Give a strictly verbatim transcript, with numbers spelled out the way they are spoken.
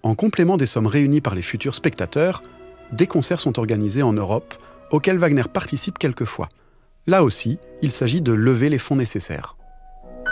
En complément des sommes réunies par les futurs spectateurs, des concerts sont organisés en Europe, auxquels Wagner participe quelquefois. Là aussi, il s'agit de lever les fonds nécessaires.